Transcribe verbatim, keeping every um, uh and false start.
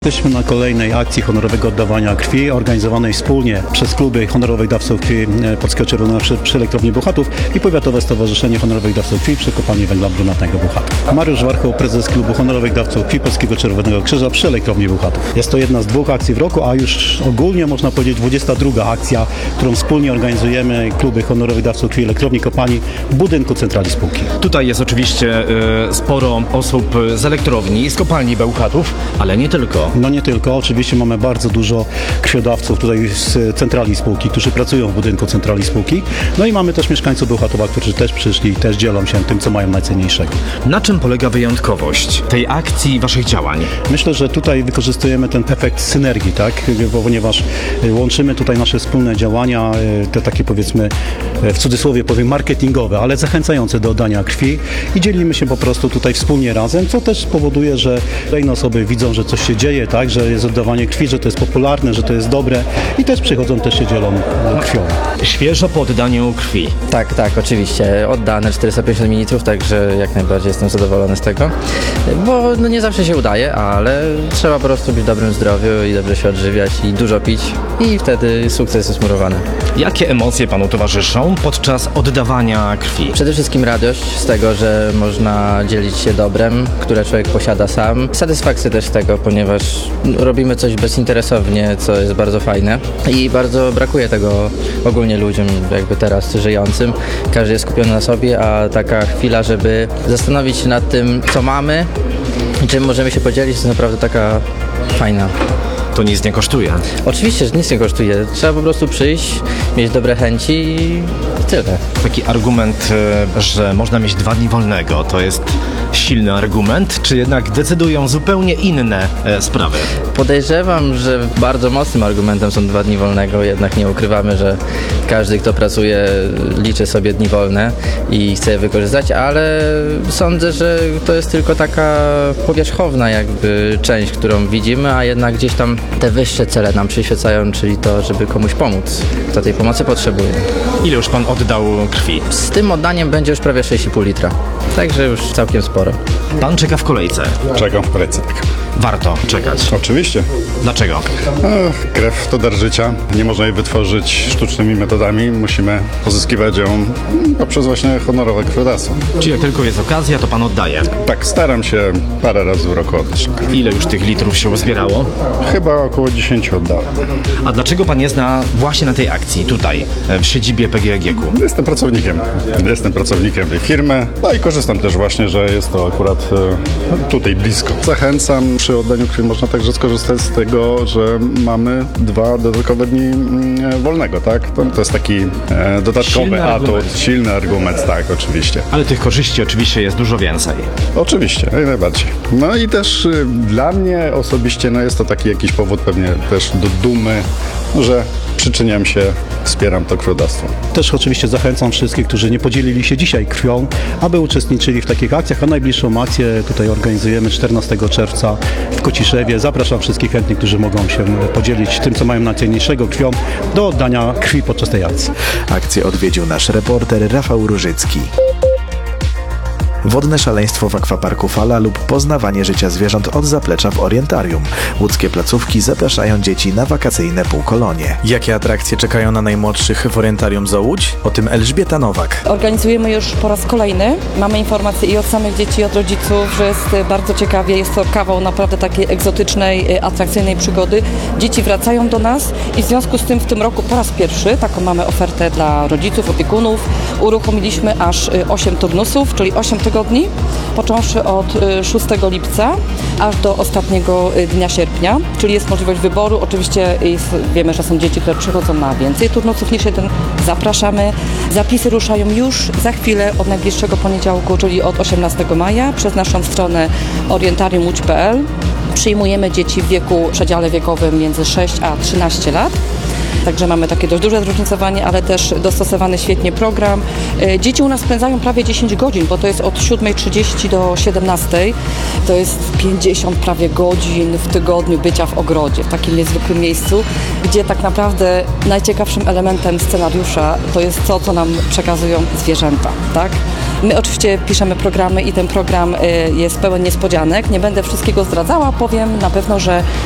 Jesteśmy na kolejnej akcji honorowego oddawania krwi, organizowanej wspólnie przez kluby honorowych dawców krwi Polskiego Czerwonego przy, przy Elektrowni Bełchatów i Powiatowe Stowarzyszenie Honorowych Dawców Krwi przy Kopalni Węgla Brunatnego Bełchatów. Mariusz Warchoł, prezes Klubu Honorowych Dawców Krwi Polskiego Czerwonego Krzyża przy Elektrowni Bełchatów. Jest to jedna z dwóch akcji w roku, a już ogólnie można powiedzieć dwudziesta druga akcja, którą wspólnie organizujemy kluby honorowych dawców krwi Elektrowni Kopalni w budynku centrali spółki. Tutaj jest oczywiście y, sporo osób z elektrowni, z kopalni Bełchatów, ale nie tylko. No nie tylko, oczywiście mamy bardzo dużo krwiodawców tutaj z centrali spółki, którzy pracują w budynku centrali spółki. No i mamy też mieszkańców Bełchatowa, którzy też przyszli i też dzielą się tym, co mają najcenniejszego. Na czym polega wyjątkowość tej akcji i waszych działań? Myślę, że tutaj wykorzystujemy ten efekt synergii, tak? Bo, ponieważ łączymy tutaj nasze wspólne działania, te takie powiedzmy, w cudzysłowie powiem, marketingowe, ale zachęcające do oddania krwi i dzielimy się po prostu tutaj wspólnie razem, co też spowoduje, że kolejne osoby widzą, że coś się dzieje, tak? Że jest oddawanie krwi, że to jest popularne, że to jest dobre i też przychodzą, też się dzielą krwią. Świeżo po oddaniu krwi. Tak, tak, oczywiście. Oddane czterysta pięćdziesiąt mililitrów, także jak najbardziej jestem zadowolony z tego, bo no nie zawsze się udaje, ale trzeba po prostu być w dobrym zdrowiu i dobrze się odżywiać i dużo pić i wtedy sukces jest murowany. Jakie emocje panu towarzyszą podczas oddawania krwi? Przede wszystkim radość z tego, że można dzielić się dobrem, które człowiek posiada sam. Satysfakcja też z tego, ponieważ robimy coś bezinteresownie, co jest bardzo fajne i bardzo brakuje tego ogólnie ludziom jakby teraz żyjącym. Każdy jest skupiony na sobie, a taka chwila, żeby zastanowić się nad tym, co mamy i czym możemy się podzielić, jest naprawdę taka fajna. To nic nie kosztuje. Oczywiście, że nic nie kosztuje. Trzeba po prostu przyjść, mieć dobre chęci i tyle. Taki argument, że można mieć dwa dni wolnego, to jest silny argument, czy jednak decydują zupełnie inne sprawy? Podejrzewam, że bardzo mocnym argumentem są dwa dni wolnego, jednak nie ukrywamy, że każdy, kto pracuje, liczy sobie dni wolne i chce je wykorzystać, ale sądzę, że to jest tylko taka powierzchowna jakby część, którą widzimy, a jednak gdzieś tam te wyższe cele nam przyświecają, czyli to, żeby komuś pomóc, kto tej pomocy potrzebuje. Ile już pan oddał krwi? Z tym oddaniem będzie już prawie sześć i pół litra, także już całkiem sporo. Pan czeka w kolejce. Czekam w kolejce, tak. Warto czekać. Oczywiście. Dlaczego? Ech, krew to dar życia. Nie można jej wytworzyć sztucznymi metodami. Musimy pozyskiwać ją poprzez właśnie honorowe krwiodawstwo. Czy jak tylko jest okazja, to pan oddaje? Tak, staram się parę razy w roku oddać. Ile już tych litrów się uzbierało? Chyba około dziesięć oddałem. A dlaczego pan jest na, właśnie na tej akcji, tutaj, w siedzibie P G E G I K-u? Jestem pracownikiem. Jestem pracownikiem tej firmy. No i korzystam też właśnie, że jest to akurat e, tutaj blisko. Zachęcam. Przy oddaniu krwi można także skorzystać z tego, że mamy dwa dodatkowe dni mm, wolnego, tak? To, to jest taki e, dodatkowy Silny atut, argument. silny argument, tak, oczywiście. Ale tych korzyści oczywiście jest dużo więcej. Oczywiście, jak najbardziej. No i też y, dla mnie osobiście no jest to taki jakiś powód pewnie też do dumy, że przyczyniam się, wspieram to krwiodawstwo. Też oczywiście zachęcam wszystkich, którzy nie podzielili się dzisiaj krwią, aby uczestniczyli w takich akcjach, a najbliższą akcję tutaj organizujemy czternastego czerwca w Kociszewie. Zapraszam wszystkich chętnych, którzy mogą się podzielić tym, co mają najcenniejszego krwią, do oddania krwi podczas tej akcji. Akcję odwiedził nasz reporter Rafał Różycki. Wodne szaleństwo w akwaparku Fala lub poznawanie życia zwierząt od zaplecza w orientarium. Łódzkie placówki zapraszają dzieci na wakacyjne półkolonie. Jakie atrakcje czekają na najmłodszych w orientarium Zołódź? O tym Elżbieta Nowak. Organizujemy już po raz kolejny. Mamy informacje i od samych dzieci, i od rodziców, że jest bardzo ciekawie. Jest to kawał naprawdę takiej egzotycznej, atrakcyjnej przygody. Dzieci wracają do nas i w związku z tym w tym roku po raz pierwszy taką mamy ofertę dla rodziców, opiekunów. Uruchomiliśmy aż osiem turnusów, czyli osiem tygodni, począwszy od szóstego lipca aż do ostatniego dnia sierpnia, czyli jest możliwość wyboru. Oczywiście jest, wiemy, że są dzieci, które przychodzą na więcej turnusów niż jeden. Zapraszamy. Zapisy ruszają już za chwilę od najbliższego poniedziałku, czyli od osiemnastego maja przez naszą stronę orientarium łódź kropka p l. Przyjmujemy dzieci w wieku, przedziale wiekowym między sześć a trzynaście lat. Także mamy takie dość duże zróżnicowanie, ale też dostosowany świetnie program. Dzieci u nas spędzają prawie dziesięć godzin, bo to jest od siódmej trzydzieści do siedemnastej. To jest pięćdziesiąt prawie godzin w tygodniu bycia w ogrodzie, w takim niezwykłym miejscu, gdzie tak naprawdę najciekawszym elementem scenariusza to jest to, co nam przekazują zwierzęta, tak? My oczywiście piszemy programy i ten program jest pełen niespodzianek. Nie będę wszystkiego zdradzała, powiem na pewno, że